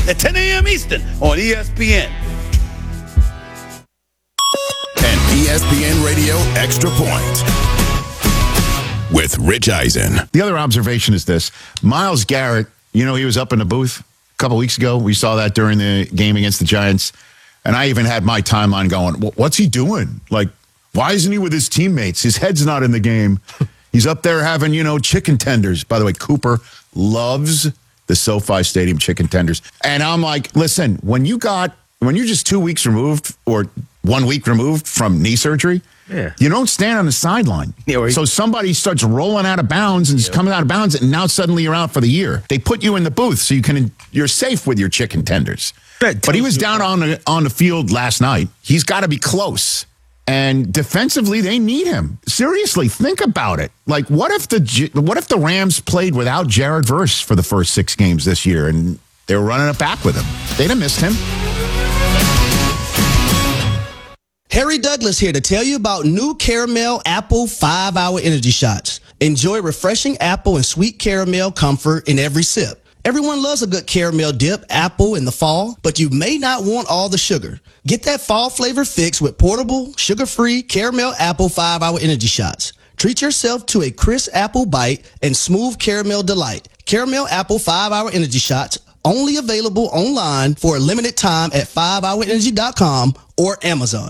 at 10 a.m. Eastern on ESPN. And ESPN Radio Extra Point with Rich Eisen. The other observation is this. Myles Garrett, he was up in the booth a couple weeks ago. We saw that during the game against the Giants. And I even had my timeline going, what's he doing? Like, why isn't he with his teammates? His head's not in the game. He's up there having, chicken tenders. By the way, Cooper loves the SoFi Stadium chicken tenders. And I'm like, listen, when you're just 2 weeks removed or 1 week removed from knee surgery, you don't stand on the sideline. So somebody starts rolling out of bounds and coming out of bounds, and now suddenly you're out for the year. They put you in the booth so you're safe with your chicken tenders. But he was down on the field last night. He's got to be close. And defensively, they need him. Seriously, think about it. Like, what if the Rams played without Jared Verse for the first 6 games this year, and they were running it back with him? They'd have missed him. Harry Douglas here to tell you about new Caramel Apple 5-Hour Energy Shots. Enjoy refreshing apple and sweet caramel comfort in every sip. Everyone loves a good caramel dip apple in the fall, but you may not want all the sugar. Get that fall flavor fix with portable, sugar-free Caramel Apple 5-Hour Energy Shots. Treat yourself to a crisp apple bite and smooth caramel delight. Caramel Apple 5-Hour Energy Shots, only available online for a limited time at 5hourenergy.com or Amazon.